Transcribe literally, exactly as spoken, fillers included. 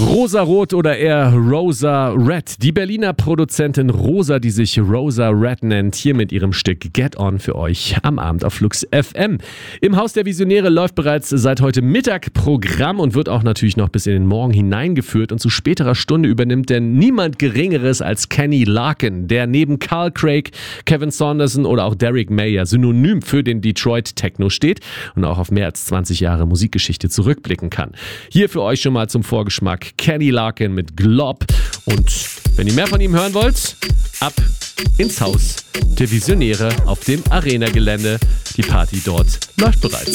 Rosa-Rot oder eher Rosa Red. Die Berliner Produzentin Rosa, die sich Rosa Red nennt, hier mit ihrem Stück Get On für euch am Abend auf Flux F M. Im Haus der Visionäre läuft bereits seit heute Mittag Programm und wird auch natürlich noch bis in den Morgen hineingeführt. Und zu späterer Stunde übernimmt denn niemand Geringeres als Kenny Larkin, der neben Carl Craig, Kevin Saunderson oder auch Derrick Mayer synonym für den Detroit Techno steht und auch auf mehr als zwanzig Jahre Musikgeschichte zurückblicken kann. Hier für euch schon mal zum Vorgeschmack Kenny Larkin mit Glob. Und wenn ihr mehr von ihm hören wollt, ab ins Haus der Visionäre auf dem Arena-Gelände. Die Party dort läuft bereits.